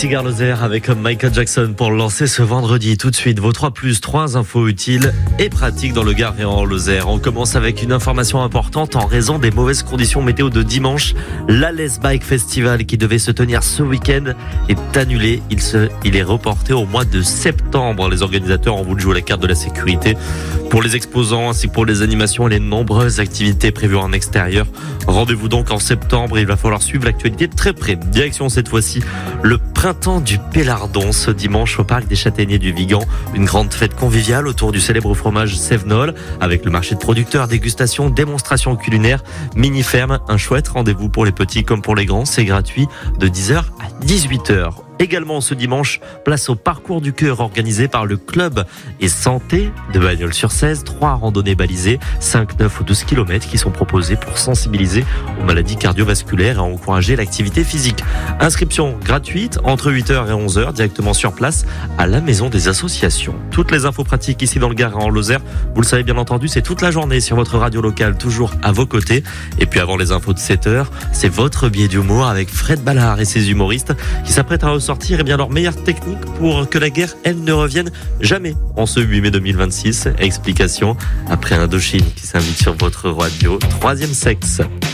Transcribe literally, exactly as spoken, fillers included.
Ici Gare Lozère avec Michael Jackson pour lancer ce vendredi. Tout de suite, vos trois plus, trois infos utiles et pratiques dans le Gard et en Lozère. On commence avec une information importante en raison des mauvaises conditions météo de dimanche. L'Alès Bike Festival qui devait se tenir ce week-end est annulé. Il, se, il est reporté au mois de septembre. Les organisateurs ont voulu jouer la carte de la sécurité pour les exposants ainsi que pour les animations et les nombreuses activités prévues en extérieur. Rendez-vous donc en septembre. Il va falloir suivre l'actualité de très près. Direction cette fois-ci le printemps du Pélardon ce dimanche au parc des Châtaigniers du Vigan. Une grande fête conviviale autour du célèbre fromage Sévenol avec le marché de producteurs, dégustation, démonstration culinaire, mini-ferme. Un chouette rendez-vous pour les petits comme pour les grands. C'est gratuit de dix heures à dix-huit heures. Également ce dimanche, place au parcours du cœur organisé par le club et santé de Bagnols-sur-Cèze. Trois randonnées balisées, cinq, neuf ou douze kilomètres qui sont proposées pour sensibiliser aux maladies cardiovasculaires et encourager l'activité physique. Inscription gratuite entre huit heures et onze heures directement sur place à la maison des associations. Toutes les infos pratiques ici dans le Gard et en Lozère, vous le savez bien entendu, c'est toute la journée sur votre radio locale, toujours à vos côtés. Et puis avant les infos de sept heures, c'est votre billet d'humour avec Fred Ballard et ses humoristes qui s'apprêtent à sortir eh bien leur meilleure technique pour que la guerre, elle, ne revienne jamais en ce huit mai deux mille vingt-six. Explication après Indochine qui s'invite sur votre radio. Troisième sexe.